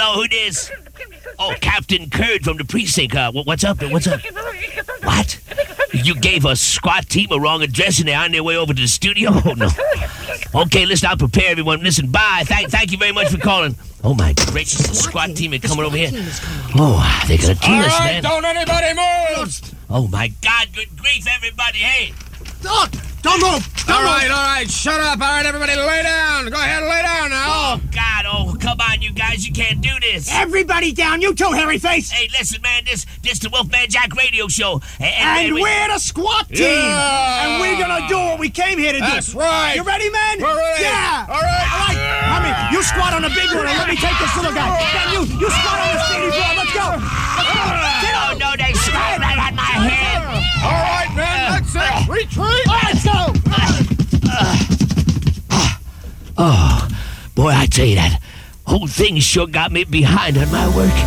Hello, who this? Oh, Captain Curd from the precinct. What's up? What's up? What? You gave a SWAT team a wrong address and they're on their way over to the studio? Oh, no. Okay, listen, I'll prepare everyone. Listen, bye. Thank you very much for calling. Oh, my gracious, the SWAT team is coming over here. Oh, they're going to kill us, man. Don't anybody move! Oh, my God, good grief, everybody. Hey. Don't move! All right, shut up. All right, everybody, lay down. Go ahead, lay down now. Oh, God, come on, you guys, you can't do this. Everybody down, you too, hairy face. Hey, listen, man, this the Wolfman Jack radio show. And we're the SWAT team. Yeah. And we're gonna do what we came here to do. That's right. You ready, man? We're ready. Yeah. All right. Mommy, you squat on the big one and let me take this little guy. Then you squat on the CD floor. Let's go. Oh, no, they squat right on my head. All right, man, that's it. Retreat. Let's go. Oh, boy, I tell you, that whole thing sure got me behind on my work.